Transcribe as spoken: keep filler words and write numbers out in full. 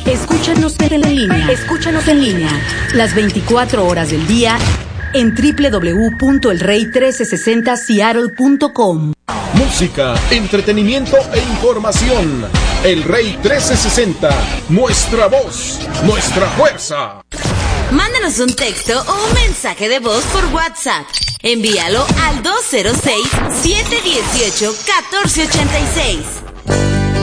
Escúchanos en línea. Escúchanos en línea. Las veinticuatro horas del día en doble u doble u doble u punto el rey trece sesenta seattle punto com. Música, entretenimiento e información. El Rey trece sesenta. Nuestra voz, nuestra fuerza. Mándanos un texto o un mensaje de voz por WhatsApp. Envíalo al dos cero seis, siete uno ocho, uno cuatro ocho seis.